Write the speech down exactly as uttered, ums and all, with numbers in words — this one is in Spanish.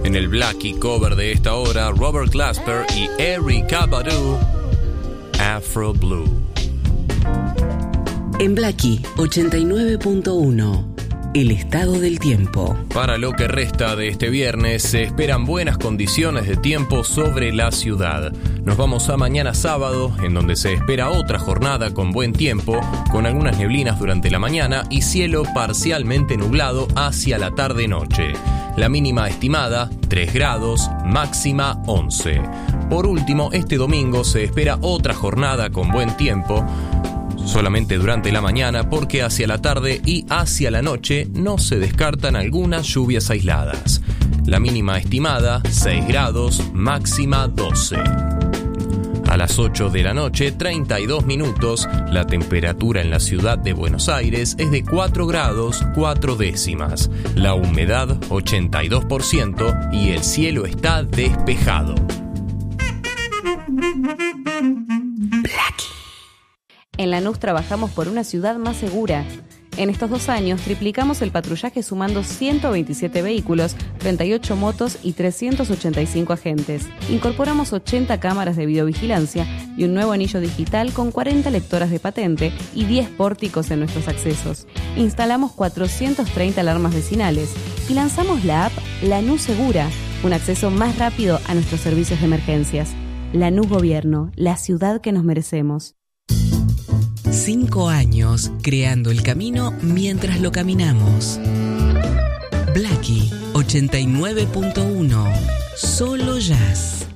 En el Blackie cover de esta hora, Robert Glasper y Erykah Badu, Afro Blue. En Blackie ochenta y nueve punto uno, el estado del tiempo. Para lo que resta de este viernes se esperan buenas condiciones de tiempo sobre la ciudad. Nos vamos a mañana sábado, en donde se espera otra jornada con buen tiempo, con algunas neblinas durante la mañana y cielo parcialmente nublado hacia la tarde-noche. La mínima estimada, tres grados, máxima once. Por último, este domingo se espera otra jornada con buen tiempo, solamente durante la mañana, porque hacia la tarde y hacia la noche no se descartan algunas lluvias aisladas. La mínima estimada, seis grados, máxima doce. A las ocho de la noche, treinta y dos minutos, la temperatura en la ciudad de Buenos Aires es de cuatro grados, cuatro décimas. La humedad, ochenta y dos por ciento y el cielo está despejado. Blackie. En Lanús trabajamos por una ciudad más segura. En estos dos años triplicamos el patrullaje sumando ciento veintisiete vehículos, treinta y ocho motos y trescientos ochenta y cinco agentes. Incorporamos ochenta cámaras de videovigilancia y un nuevo anillo digital con cuarenta lectoras de patente y diez pórticos en nuestros accesos. Instalamos cuatrocientas treinta alarmas vecinales y lanzamos la app Lanús Segura, un acceso más rápido a nuestros servicios de emergencias. Lanús Gobierno, la ciudad que nos merecemos. Cinco años creando el camino mientras lo caminamos. Blackie ochenta y nueve punto uno, solo jazz.